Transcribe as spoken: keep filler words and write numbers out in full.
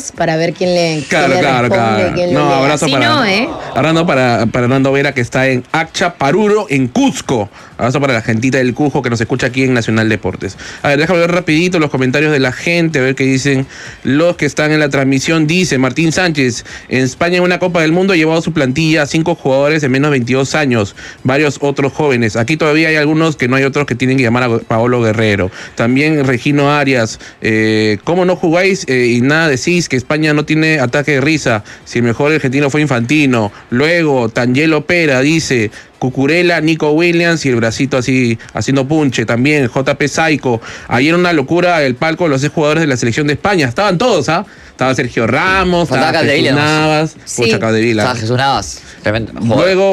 redes para ver quién le, claro, quién le claro, responde, claro. quién No, lo lee. abrazo Así para, no, ¿eh? Abrazo para, para Hernando Vera, que está en Achapururo, en Cusco. Abrazo para la gentita del Cusco que nos escucha aquí en Nacional Deportes. A ver, déjame ver rapidito los comentarios de la gente, a ver qué dicen los que están en la transmisión. Dice Martín Sánchez, en España en una Copa del Mundo ha llevado su plantilla a cinco jugadores de menos de veintidós años, varios otros jóvenes. Aquí todavía hay algunos que no hay otros que tienen que llamar a Paolo Guerrero. También Regino Arias, eh, ¿cómo no jugáis eh, y nada decís que España no tiene ataque de risa? Si el mejor argentino fue Infantino. Luego, Tangelo Pera dice, Cucurella, Nico Williams y el bracito así haciendo punche. También J P Saico. Ayer una locura el palco de los seis jugadores de la selección de España. Estaban todos, ¿ah? ¿eh? Estaba Sergio Ramos, Faltaba estaba Jesús Capdevila, Navas, Sí. Pucha Capdevila. Estaba Jesús Navas. Tremendo. Luego